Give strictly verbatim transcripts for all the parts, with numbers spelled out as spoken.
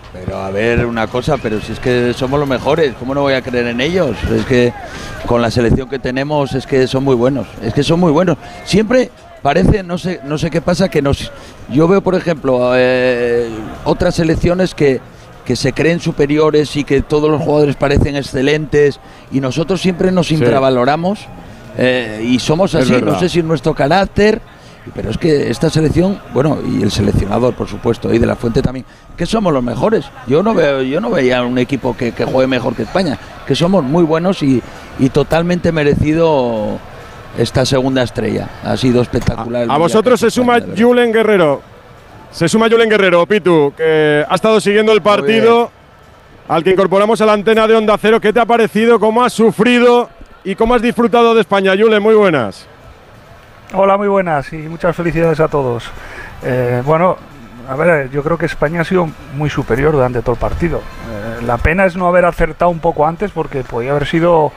Pero a ver, una cosa, pero si es que somos los mejores, ¿cómo no voy a creer en ellos? Es que con la selección que tenemos es que son muy buenos, es que son muy buenos. Siempre parece, no sé, no sé qué pasa, que nos... Yo veo, por ejemplo, eh, otras selecciones que, que se creen superiores y que todos los jugadores parecen excelentes y nosotros siempre nos infravaloramos eh, y somos así, no sé si es nuestro carácter... Pero es que esta selección, bueno, y el seleccionador, por supuesto, y de la Fuente también, que somos los mejores. Yo no veo, yo no veía un equipo que, que juegue mejor que España, que somos muy buenos y, y totalmente merecido esta segunda estrella. Ha sido espectacular. A, a vosotros se suma Julen Guerrero. Se suma Julen Guerrero, Pitu, que ha estado siguiendo el partido, al que incorporamos a la antena de Onda Cero. ¿Qué te ha parecido? ¿Cómo has sufrido? ¿Y cómo has disfrutado de España? Julen, muy buenas. Hola, muy buenas y muchas felicidades a todos. Eh, bueno, a ver, yo creo que España ha sido muy superior durante todo el partido. Eh, la pena es no haber acertado un poco antes, porque podía haber sido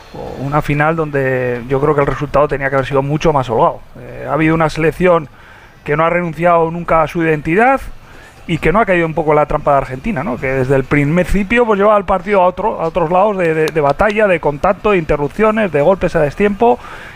una final donde yo creo que el resultado tenía que haber sido mucho más holgado. Eh, ha habido una selección que no ha renunciado nunca a su identidad y que no ha caído un poco en la trampa de Argentina, ¿no? Que desde el principio pues llevaba el partido a, otro, a otros lados de, de, de batalla, de contacto, de interrupciones, de golpes a destiempo.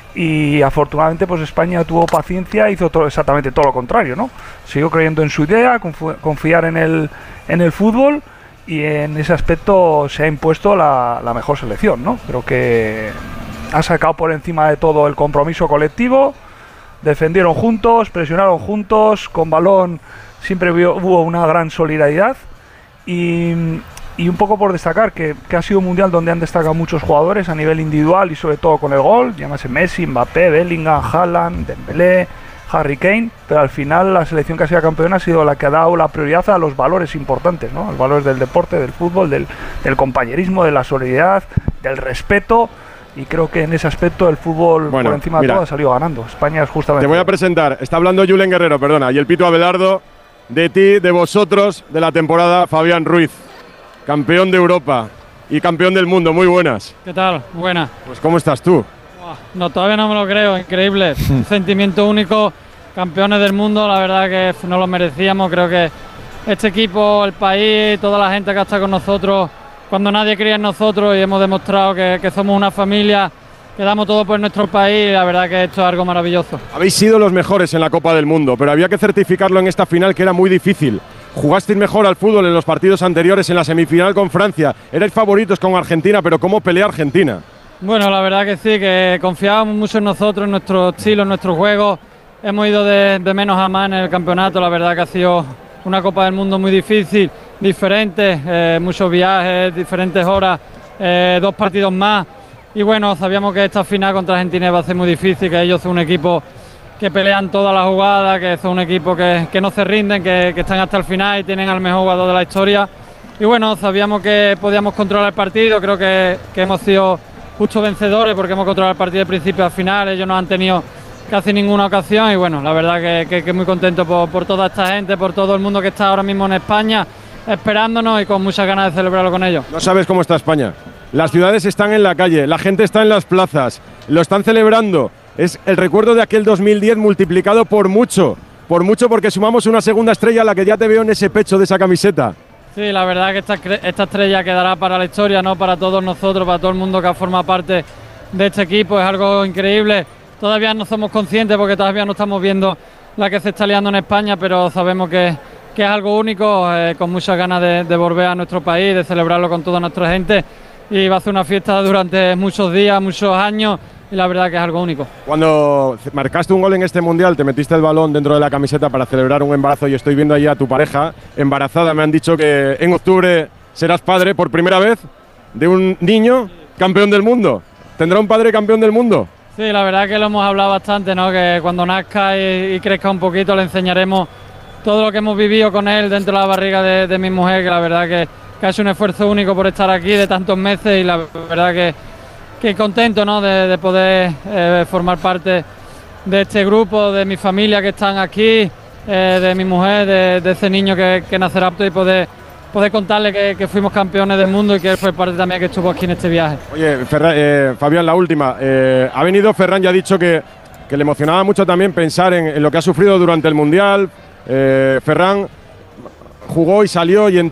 Y afortunadamente pues España tuvo paciencia e hizo todo, exactamente todo lo contrario, ¿no? Siguió creyendo en su idea, confiar en el, en el fútbol, y en ese aspecto se ha impuesto la, la mejor selección, ¿no? Creo que ha sacado por encima de todo el compromiso colectivo, defendieron juntos, presionaron juntos, con balón siempre hubo una gran solidaridad y... Y un poco por destacar que, que ha sido un mundial donde han destacado muchos jugadores a nivel individual y sobre todo con el gol, llámase Messi, Mbappé, Bellingham, Haaland, Dembélé, Harry Kane, pero al final la selección que ha sido campeona ha sido la que ha dado la prioridad a los valores importantes, ¿no? Los valores del deporte, del fútbol, del, del compañerismo, de la solidaridad, del respeto, y creo que en ese aspecto el fútbol, bueno, por encima mira, de todo ha salido ganando. España es justamente... Te voy a presentar, está hablando Julen Guerrero, perdona, y el Pito Abelardo, de ti, de vosotros, de la temporada, Fabián Ruiz. Campeón de Europa y campeón del mundo, muy buenas. ¿Qué tal? Buenas. Pues ¿cómo estás tú? No, todavía no me lo creo, increíble. Un sentimiento único, campeones del mundo, la verdad que no lo merecíamos. Creo que este equipo, el país, toda la gente que está con nosotros, cuando nadie creía en nosotros y hemos demostrado que, que somos una familia, que damos todo por nuestro país, la verdad que esto es algo maravilloso. Habéis sido los mejores en la Copa del Mundo, pero había que certificarlo en esta final, que era muy difícil. Jugasteis mejor al fútbol en los partidos anteriores, en la semifinal con Francia. Erais favoritos con Argentina, pero ¿cómo pelea Argentina? Bueno, la verdad que sí, que confiábamos mucho en nosotros, en nuestro estilo, en nuestro juego. Hemos ido de, de menos a más en el campeonato. La verdad que ha sido una Copa del Mundo muy difícil, diferente, eh, muchos viajes, diferentes horas, eh, dos partidos más. Y bueno, sabíamos que esta final contra Argentina iba a ser muy difícil, que ellos son un equipo que pelean toda la jugada, que son un equipo que, que no se rinden, que, que están hasta el final y tienen al mejor jugador de la historia. Y bueno, sabíamos que podíamos controlar el partido, creo que, que hemos sido justos vencedores porque hemos controlado el partido de principio a final, ellos no han tenido casi ninguna ocasión y bueno, la verdad que, que, que muy contento por, por toda esta gente, por todo el mundo que está ahora mismo en España esperándonos y con muchas ganas de celebrarlo con ellos. No sabes cómo está España. Las ciudades están en la calle, la gente está en las plazas, lo están celebrando. Es el recuerdo de aquel dos mil diez multiplicado por mucho, por mucho porque sumamos una segunda estrella a la que ya te veo en ese pecho de esa camiseta. Sí, la verdad que esta, esta estrella quedará para la historia, ¿no? Para todos nosotros, para todo el mundo que forma parte de este equipo, es algo increíble. Todavía no somos conscientes porque todavía no estamos viendo la que se está liando en España, pero sabemos que, que es algo único, eh, con muchas ganas de, de volver a nuestro país, de celebrarlo con toda nuestra gente y va a ser una fiesta durante muchos días, muchos años. Y la verdad que es algo único. Cuando marcaste un gol en este mundial, te metiste el balón dentro de la camiseta para celebrar un embarazo y estoy viendo allí a tu pareja embarazada. Me han dicho que en octubre serás padre por primera vez de un niño campeón del mundo. ¿Tendrá un padre campeón del mundo? Sí, la verdad que lo hemos hablado bastante, ¿no? Que cuando nazca y, y crezca un poquito le enseñaremos todo lo que hemos vivido con él dentro de la barriga de, de mi mujer, que la verdad que, que ha hecho un esfuerzo único por estar aquí de tantos meses y la verdad que que contento, ¿no? de, de poder eh, formar parte de este grupo, de mi familia que están aquí, eh, de mi mujer, de, de ese niño que, que nacerá apto y poder, poder contarle que, que fuimos campeones del mundo y que él fue parte también que estuvo aquí en este viaje. Oye, Ferran, eh, Fabián, la última. Eh, ha venido Ferran y ha dicho que, que le emocionaba mucho también pensar en, en lo que ha sufrido durante el Mundial. Eh, Ferran jugó y salió y